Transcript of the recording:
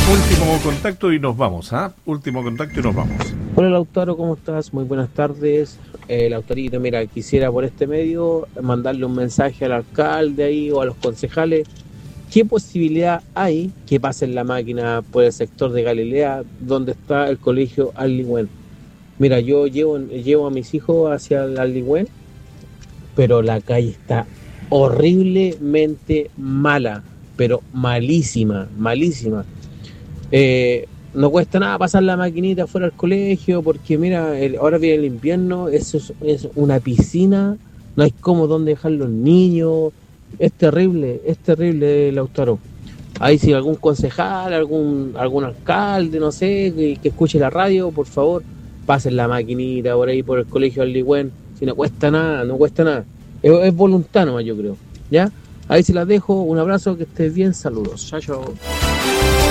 Último contacto y nos vamos, ¿ah? Último contacto y nos vamos. Hola Lautaro, ¿cómo estás? Muy buenas tardes. Lautarito, mira, quisiera por este medio mandarle un mensaje al alcalde ahí o a los concejales. ¿Qué posibilidad hay que pasen la máquina por el sector de Galilea donde está el colegio Arligüen? Mira, yo llevo a mis hijos hacia el Arligüen, pero la calle está horriblemente mala, pero malísima, malísima. No cuesta nada pasar la maquinita fuera del colegio, porque mira, ahora viene el invierno, eso es una piscina, no hay cómo dónde dejar los niños, es terrible, Lautaro. Ahí si algún concejal, algún alcalde, no sé, que escuche la radio, por favor, pasen la maquinita por ahí por el colegio Arligüen, si no cuesta nada, es voluntad nomás, yo creo, ¿ya? Ahí se las dejo, un abrazo, que estés bien, saludos, chao, chao.